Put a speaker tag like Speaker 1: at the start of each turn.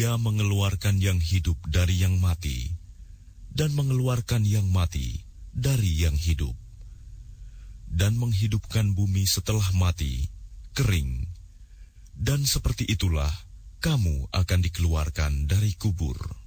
Speaker 1: Dia mengeluarkan yang hidup dari yang mati, dan mengeluarkan yang mati dari yang hidup, dan menghidupkan bumi setelah mati, kering. Dan seperti itulah kamu akan dikeluarkan dari kubur.